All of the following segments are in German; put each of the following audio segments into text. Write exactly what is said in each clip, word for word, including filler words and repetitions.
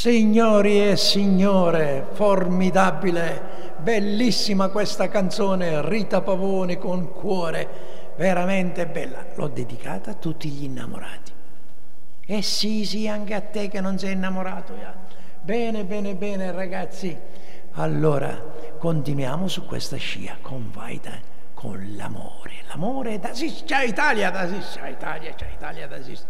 Signori e signore, formidabile, bellissima questa canzone, Rita Pavone con Cuore, veramente bella. L'ho dedicata a tutti gli innamorati. E sì, sì, anche a te che non sei innamorato. Ja. Bene, bene, bene ragazzi. Allora, continuiamo su questa scia con Vaida, con l'amore. L'amore, das ist ja Italia, das ist ja Italia, ja Italia, das ist...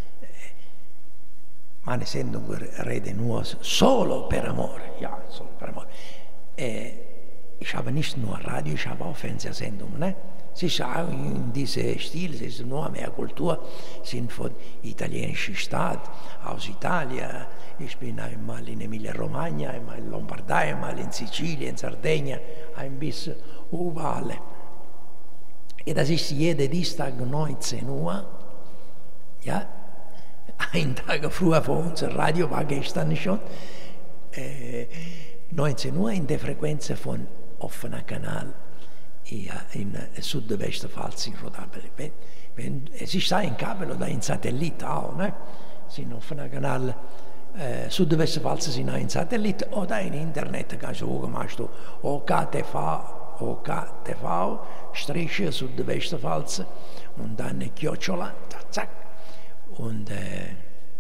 Man essendo un Rede nur solo per amore, ja, solo per amore. Äh, ich habe nicht nur Radio, ich habe auch Fernsehsendungen. Ne? Es ist auch in diesem Stil, es ist nur mehr Kultur, sind von italienischen Stadt, aus Italien. Ich bin einmal in Emilia-Romagna, einmal in Lombardei, einmal in Sizilien, in Sardegna, ein bisschen überall. Und das ist jeden Dienstag neunzehn Uhr, ja, ein Tag früher vor unser Radio war gestern schon, äh, neunzehn Uhr in der Frequenz von offener Kanal in Südwestpfalz in Rodabel. Es ist ein Kabel oder ein Satellit auch, ne? Sind offener Kanal äh, Südwestpfalz sind ein Satellit oder ein Internet, kannst du auch machst du O K T V, O K T V, Striche Südwestpfalz und dann Chiocciola, zack. Und äh,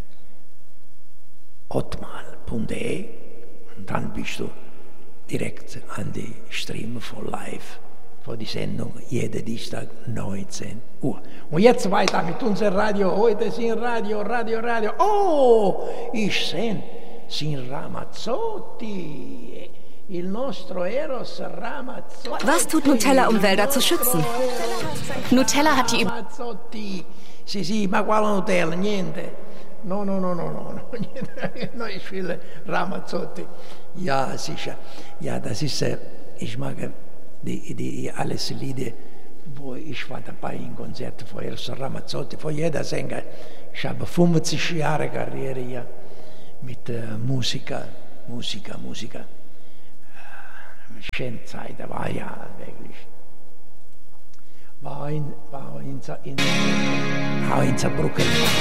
hotmail punkt de und dann bist du direkt an die Stream von Live, von die Sendung, jeden Dienstag neunzehn Uhr. Und jetzt weiter mit unserem Radio, heute sind Radio, Radio, Radio, oh, ich sehe, sind Ramazzotti, il nostro Eros Ramazzotti. Was tut Nutella, um Wälder zu schützen? Nutella hat die... Ramazzotti. Sì, sì, ma quale Nutella? Niente. No, no, no, no, no, no, niente. No, ich will Ramazzotti. Ja, sicher. Ja, das ist, ich mag die, die alles Lieder, wo ich war dabei in Konzerten von Eros Ramazzotti, von jeder Sänger. Ich habe fünfzig Jahre Karriere ja, mit äh, Musiker, Musiker, Musiker. Schöne Zeit, da war ja wirklich. War in, war in, in, auch in Saarbrücken,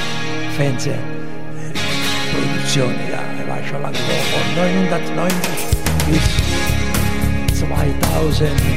Fernsehproduktion, ja, er war schon lange vor, von neunzehnhundertneunzig bis zweitausend.